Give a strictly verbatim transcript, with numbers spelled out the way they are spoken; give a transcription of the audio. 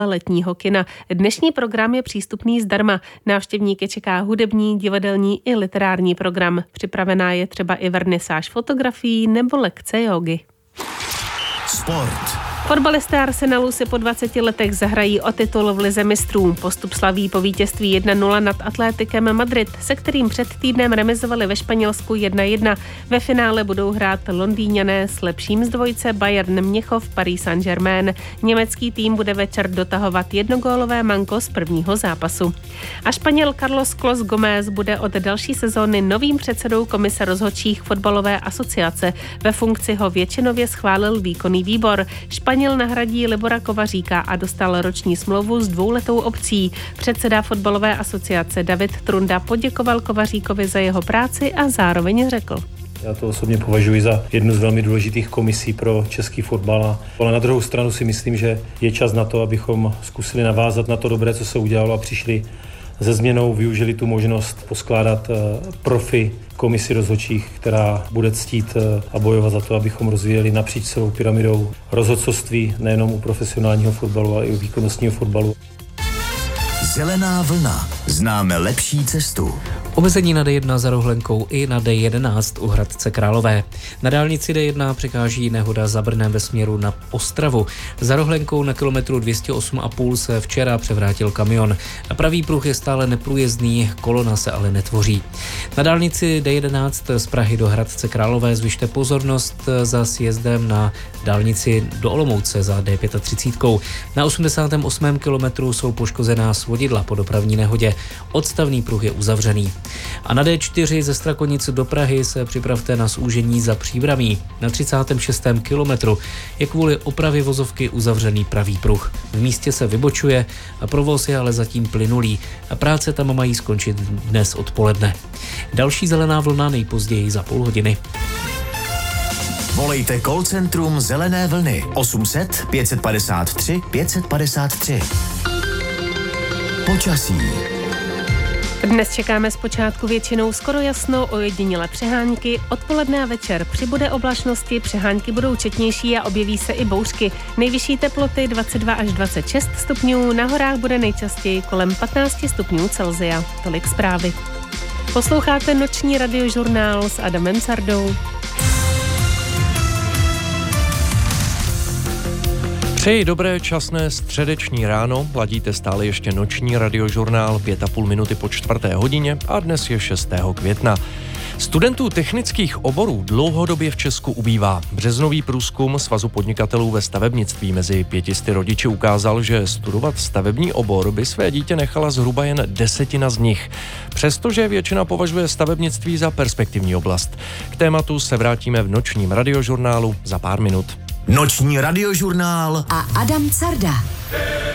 letního kina. Dnešní program je přístupný zdarma. Návštěvníky čeká hudební, divadelní i literární program. Připravená je třeba i vernisáž fotografií nebo lekce jógy. Sport. Fotbalisté Arsenalu si po dvaceti letech zahrají o titul v Lize mistrů. Postup slaví po vítězství jedna nula nad Atléticem Madrid, se kterým před týdnem remizovali ve Španělsku jedna jedna. Ve finále budou hrát Londýňané s lepším z dvojice Bayern Mnichov Paris Saint-Germain. Německý tým bude večer dotahovat jednogólové manko z prvního zápasu. A Španěl Carlos Clos Gómez bude od další sezóny novým předsedou komise rozhodčích fotbalové asociace. Ve funkci ho většinově schválil výkonný výbor. Španěl nahradí Libora Kovaříka a dostal roční smlouvu s dvouletou opcí. Předseda fotbalové asociace David Trunda poděkoval Kovaříkovi za jeho práci a zároveň řekl: Já to osobně považuji za jednu z velmi důležitých komisí pro český fotbal, ale na druhou stranu si myslím, že je čas na to, abychom zkusili navázat na to dobré, co se udělalo, a přišli se změnou, využili tu možnost poskládat profi komisi rozhodčích, která bude ctít a bojovat za to, abychom rozvíjeli napříč celou pyramidou rozhodcovství nejenom u profesionálního fotbalu, ale i u výkonnostního fotbalu. Zelená vlna. Známe lepší cestu. Omezení na D jedna za Rohlenkou i na D jedenáct u Hradce Králové. Na dálnici D jedna překáží nehoda za Brnem ve směru na Ostravu. Za Rohlenkou na kilometru dvě stě osm a půl se včera převrátil kamion. Pravý pruh je stále neprůjezdný, kolona se ale netvoří. Na dálnici D jedenáct z Prahy do Hradce Králové zvyšte pozornost za sjezdem na dálnici do Olomouce za D třicet pět. Na osmdesátém osmém kilometru jsou poškozená svodidla po dopravní nehodě. Odstavný pruh je uzavřený. A na D čtyři ze Strakonic do Prahy se připravte na zúžení za Příbramí. Na třicátém šestém kilometru je kvůli opravě vozovky uzavřený pravý pruh. V místě se vybočuje, a provoz je ale zatím plynulý a práce tam mají skončit dnes odpoledne. Další zelená vlna nejpozději za půl hodiny. Volejte call centrum Zelené vlny osm set pět padesát tři pět padesát tři. Počasí. Dnes čekáme zpočátku většinou skoro jasno, ojedinělé přehánky, odpoledne a večer přibude oblačnosti, přehánky budou četnější a objeví se i bouřky. Nejvyšší teploty dvacet dva až dvacet šest stupňů, na horách bude nejčastěji kolem patnáct stupňů Celsia. Tolik zprávy. Posloucháte noční radiožurnál s Adamem Cardou. Přeji dobré časné středeční ráno, ladíte stále ještě noční radiožurnál pět a půl minuty po čtvrté hodině a dnes je šestého května. Studentů technických oborů dlouhodobě v Česku ubývá. Březnový průzkum Svazu podnikatelů ve stavebnictví mezi pětisty rodiči ukázal, že studovat stavební obor by své dítě nechala zhruba jen desetina z nich. Přestože většina považuje stavebnictví za perspektivní oblast. K tématu se vrátíme v nočním radiožurnálu za pár minut. Noční radiožurnál a Adam Carda.